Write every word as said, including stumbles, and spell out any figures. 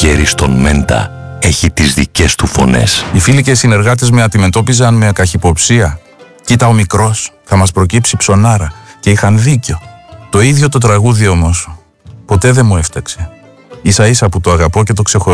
καλοκαίρι στον Μέντα έχει τις δικές του φωνές. Οι φίλοι και οι συνεργάτες με αντιμετώπιζαν με καχυποψία. Κοίτα ο μικρός, θα μας προκύψει ψωνάρα. Και είχαν δίκιο. Το ίδιο το τραγούδι όμως ποτέ δεν μου έφταξε. Ίσα ίσα που το αγαπώ και το ξεχωρίζω.